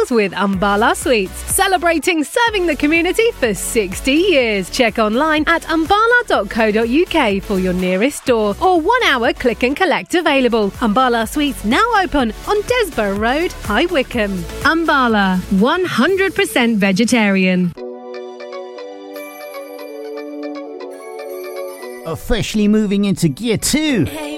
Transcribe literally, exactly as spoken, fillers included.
meals with Umbala Sweets, celebrating serving the community for sixty years. Check online at umbala dot co dot uk for your nearest store or one hour click and collect available. Umbala Sweets now open on Desborough Road, High Wycombe. Umbala, one hundred percent vegetarian. Officially moving into gear two.